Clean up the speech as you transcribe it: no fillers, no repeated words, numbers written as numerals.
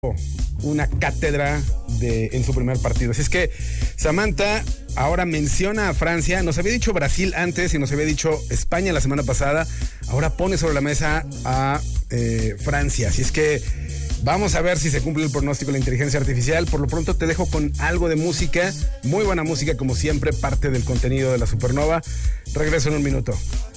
una cátedra en su primer partido. Así es que Samantha ahora menciona a Francia. Nos había dicho Brasil antes y nos había dicho España la semana pasada. Ahora pone sobre la mesa a Francia. Así es que vamos a ver si se cumple el pronóstico de la inteligencia artificial. Por lo pronto te dejo con algo de música. Muy buena música, como siempre, parte del contenido de la Supernova. Regreso en un minuto.